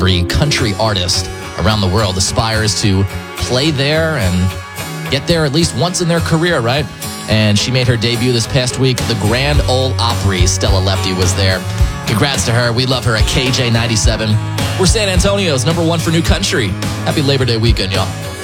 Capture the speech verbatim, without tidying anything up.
Every country artist around the world aspires to play there and get there at least once in their career, right? And she made her debut this past week. The Grand Ole Opry, Stella Lefty, was there. Congrats to her. We love her at K J ninety-seven. We're San Antonio's number one for new country. Happy Labor Day weekend, y'all.